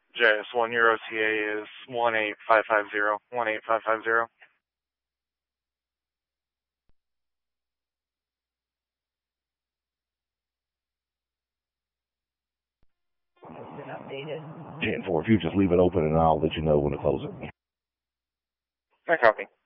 JS1, your OTA is 18550. 18550. Been updated. 10-4, if you just leave it open and I'll let you know when to close it. I copy.